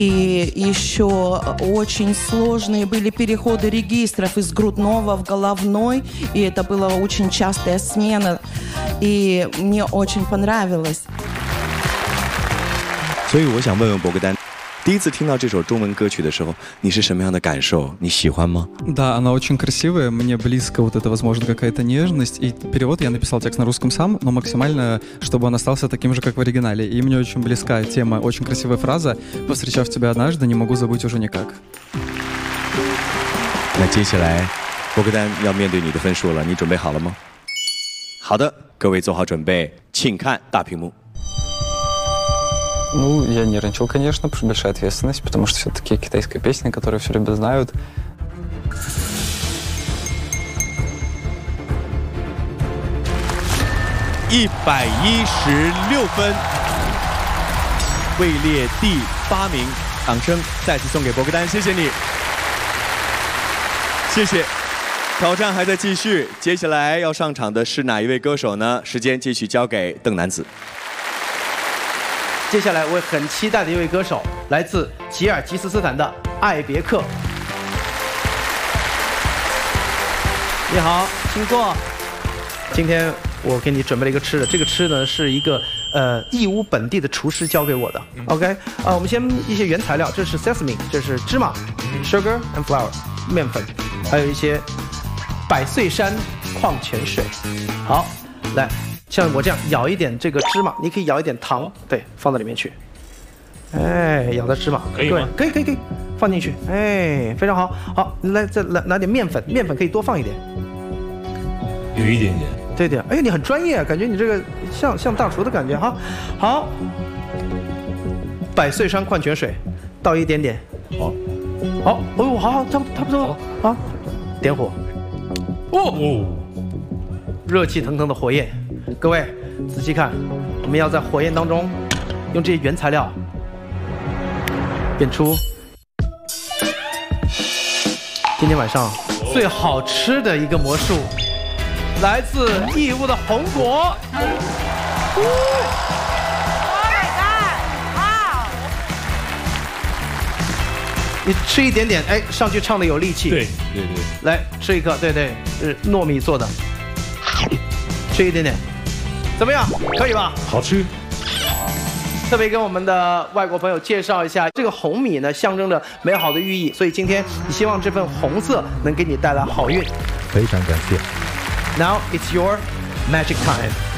И еще очень сложные были переходы регистров из грудного в головной, и это была очень частая смена, и мне очень понравилось. 所以我想问问伯格丹，第一次听到这首中文歌曲的时候，你是什么样的感受？你喜欢吗？ Да, она очень красивая, мне близко вот это, возможно, какая-то нежность. И перевод я написал текст на русском сам, но максимально, чтобы он остался таким же, как в оригинале. И мне очень близка тема, очень красивая фраза «Повстречав тебя однажды, не могу забыть уже никак». 那接下来，伯格丹要面对你的分数了，你准备好了吗？好的，各位做好准备，请看大屏幕。 Ну, я нервничал, конечно, потому что большая ответственность, потому что все-таки китайская песня, которую все любят, знают. 116分，位列第8名，掌声再次送给伯格丹，谢谢你，谢谢。挑战还在继续，接下来要上场的是哪一位歌手呢？时间继续交给邓南子。 接下来我也很期待的一位歌手，来自吉尔吉斯斯坦的艾别克。你好，请坐。今天我给你准备了一个吃的，这个吃呢是一个义乌本地的厨师教给我的。OK， 我们先一些原材料，这是 sesame， 这是芝麻 ，sugar and flour， 面粉，还有一些百岁山矿泉水。好，来。 像我这样舀一点这个芝麻，你可以舀一点糖，对，放到里面去。哎，舀的芝麻可以吗？ 可以，放进去。哎，非常好。好，来再来拿点面粉，面粉可以多放一点。 有一点点。 对对，哎，你很专业，感觉你这个像大厨的感觉哈。好，百岁山矿泉水，倒一点点。 好。 好，哦，好，差不多。好，点火。哦，热气腾腾的火焰。 各位仔细看，我们要在火焰当中用这些原材料变出今天晚上最好吃的一个魔术，来自义乌的红果。Oh my god！ 哇！ 你吃一点点，哎，上去唱的有力气。 对， 来吃一颗，对，是糯米做的，吃一点点。 怎么样？可以吧？ 好吃。 特别跟我们的外国朋友介绍一下，这个红米呢，象征着美好的寓意，所以今天你希望这份红色能给你带来好运。 非常感谢。 Now it's your magic time.